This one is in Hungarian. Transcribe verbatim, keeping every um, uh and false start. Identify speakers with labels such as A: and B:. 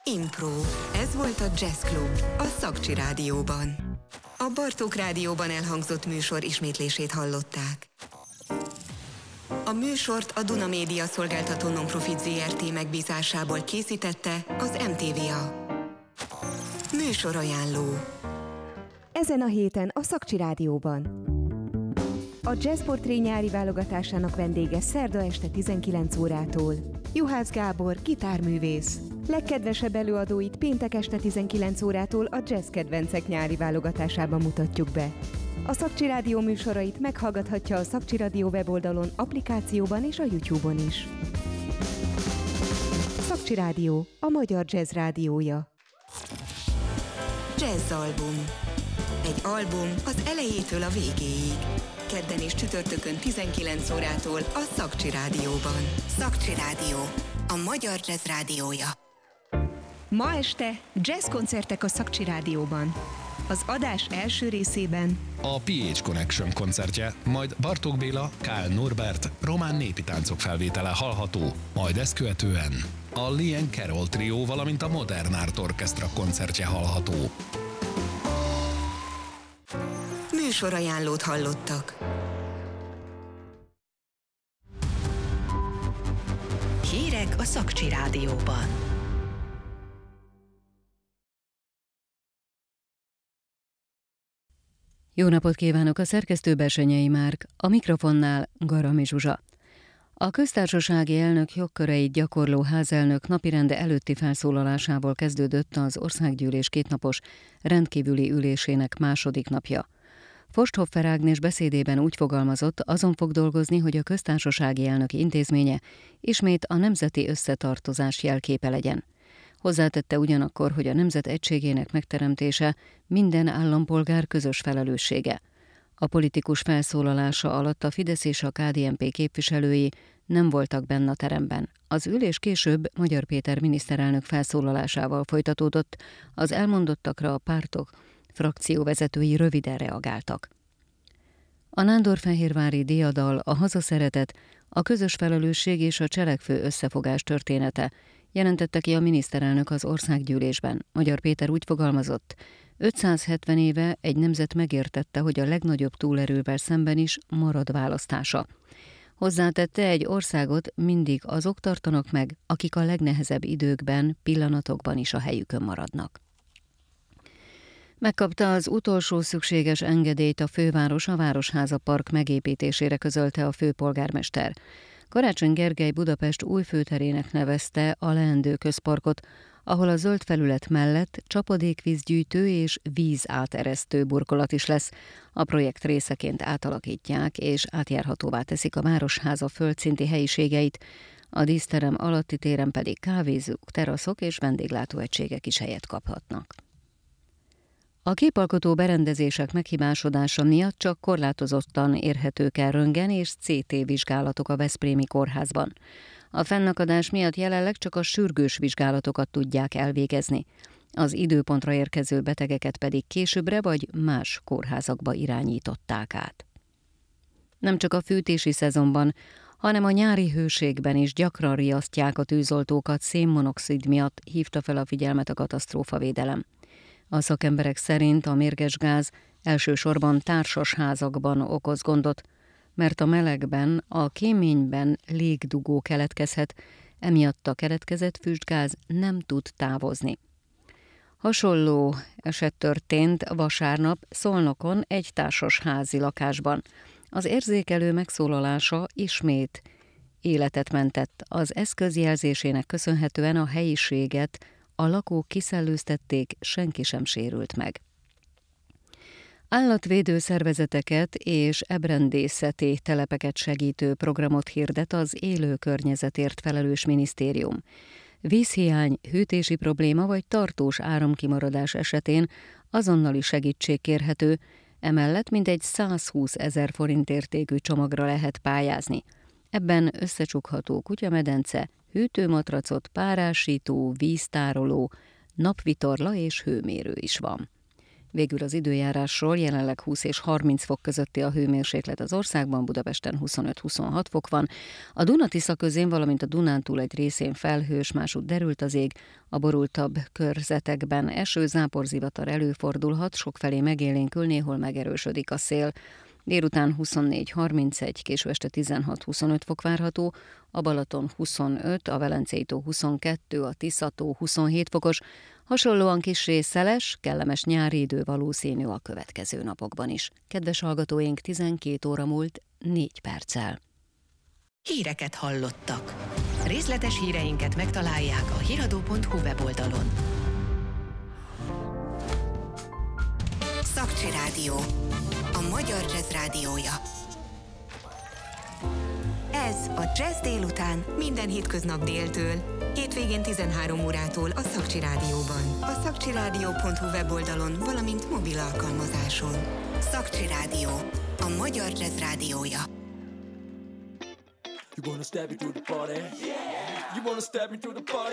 A: Impro. Ez volt a Jazz Club a Szakcsi Rádióban. A Bartók Rádióban elhangzott műsor ismétlését hallották. A műsort a Duna Média Szolgáltató Nonprofit zé er té megbízásából készítette az em té vé á. Műsorajánló.
B: Ezen a héten a Szakcsi Rádióban. A Jazz Portré nyári válogatásának vendége szerda este tizenkilenc órától. Juhász Gábor, gitárművész. Legkedvesebb előadóit péntek este tizenkilenc órától a Jazz Kedvencek nyári válogatásában mutatjuk be. A Szakcsi Rádió műsorait meghallgathatja a Szakcsi Rádió weboldalon, applikációban és a YouTube-on is. Szakcsi Rádió, a magyar jazz rádiója.
A: Jazz album. Egy album az elejétől a végéig. Kedden és csütörtökön tizenkilenc órától a Szakcsi Rádióban. Szakcsi Rádió, a magyar jazz rádiója.
B: Ma este jazz koncertek a Szakcsi Rádióban. Az adás első részében
C: a pé há Connection koncertje, majd Bartók Béla, Kál Norbert román népi táncok felvétele hallható, majd ezt követően a Lian Carroll trió, valamint a Modern Art Orchestra koncertje hallható.
A: Műsorajánlót hallottak. Hírek a Szakcsi Rádióban.
D: Jó napot kívánok, a szerkesztő Bessenyei Márk, a mikrofonnál Garami Zsuzsa. A köztársasági elnök jogköreit gyakorló házelnök napirende előtti felszólalásával kezdődött az országgyűlés kétnapos rendkívüli ülésének második napja. Forsthoffer Ágnes beszédében úgy fogalmazott, azon fog dolgozni, hogy a köztársasági elnök intézménye ismét a nemzeti összetartozás jelképe legyen. Hozzátette ugyanakkor, hogy a nemzet egységének megteremtése minden állampolgár közös felelőssége. A politikus felszólalása alatt a Fidesz és a ká dé en pé képviselői nem voltak benne a teremben. Az ülés később Magyar Péter miniszterelnök felszólalásával folytatódott, az elmondottakra a pártok frakcióvezetői röviden reagáltak. A nándorfehérvári diadal, a hazaszeretet, a közös felelősség és a cselekvő összefogás története, jelentette ki a miniszterelnök az országgyűlésben. Magyar Péter úgy fogalmazott, ötszázhetven éve egy nemzet megértette, hogy a legnagyobb túlerővel szemben is marad választása. Hozzátette, egy országot mindig azok tartanak meg, akik a legnehezebb időkben, pillanatokban is a helyükön maradnak. Megkapta az utolsó szükséges engedélyt a főváros a Városháza Park megépítésére, közölte a főpolgármester. Karácsony Gergely Budapest új főterének nevezte a leendő közparkot, ahol a zöld felület mellett csapadékvízgyűjtő és vízáteresztő burkolat is lesz. A projekt részeként átalakítják és átjárhatóvá teszik a Városháza földszinti helyiségeit, a díszterem alatti téren pedig kávézók, teraszok és vendéglátóegységek is helyet kaphatnak. A képalkotó berendezések meghibásodása miatt csak korlátozottan érhetők el röntgen és cé té vizsgálatok a Veszprémi kórházban. A fennakadás miatt jelenleg csak a sürgős vizsgálatokat tudják elvégezni. Az időpontra érkező betegeket pedig későbbre vagy más kórházakba irányították át. Nem csak a fűtési szezonban, hanem a nyári hőségben is gyakran riasztják a tűzoltókat szénmonoxid miatt, hívta fel a figyelmet a katasztrófavédelem. A szakemberek szerint a mérges gáz elsősorban társasházakban okoz gondot, mert a melegben, a kéményben légdugó keletkezhet, emiatt a keletkezett füstgáz nem tud távozni. Hasonló eset történt vasárnap Szolnokon egy társasházi lakásban. Az érzékelő megszólalása ismét életet mentett. Az eszköz jelzésének köszönhetően a helyiséget a lakók kiszellőztették, senki sem sérült meg. Állatvédő szervezeteket és ebrendészeti telepeket segítő programot hirdet az élő környezetért felelős minisztérium. Vízhiány, hűtési probléma vagy tartós áramkimaradás esetén azonnali segítség kérhető, emellett mintegy százhúsz ezer forint értékű csomagra lehet pályázni. Ebben összecsukható kutyamedence, hűtőmatracot, párásító, víztároló, napvitorla és hőmérő is van. Végül az időjárásról: jelenleg húsz és harminc fok közötti a hőmérséklet az országban, Budapesten huszonöt-huszonhat fok van. A Duna-Tisza közén, valamint a Dunántúl egy részén felhős, másút derült az ég, a borultabb körzetekben eső, záporzivatar előfordulhat, sokfelé megélénkül, néhol megerősödik a szél. Délután huszonnégy-harmincegy, késő este tizenhat-huszonöt fok várható, a Balaton huszonöt, a Velencei-tó huszonkettő, a Tisza-tó huszonhét fokos, hasonlóan kissé szeles, kellemes nyári idő valószínű a következő napokban is. Kedves hallgatóink, tizenkét óra múlt négy perccel.
E: Híreket hallottak. Részletes híreinket megtalálják a hiradó pont hu weboldalon.
A: Szakcsi Rádió, a magyar jazz rádiója. Ez a Jazz délután minden hétköznap déltől, hétvégén tizenhárom órától a Szakcsi Rádióban, a szakcsirádió pont hu weboldalon, valamint mobil alkalmazáson. Szakcsi Rádió, a magyar jazz rádiója.
F: You wanna step me through the party? Yeah! You wanna step me through the party?